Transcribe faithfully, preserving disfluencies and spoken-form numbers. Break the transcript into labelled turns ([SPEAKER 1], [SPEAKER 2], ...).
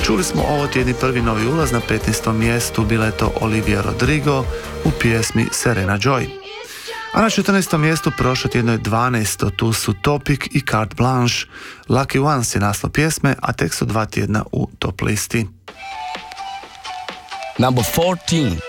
[SPEAKER 1] Čuli smo ovo tjedni prvi novi ulaz na petnaestom mjestu, bila je to Olivia Rodrigo u pjesmi Serena Joy. A na četrnaestom mjestu prošlo tjedno je dvanaesto, tu su Topic i Carte Blanche. Lucky Ones je naslov pjesme, a tek su dva tjedna u top listi.
[SPEAKER 2] Number fourteen.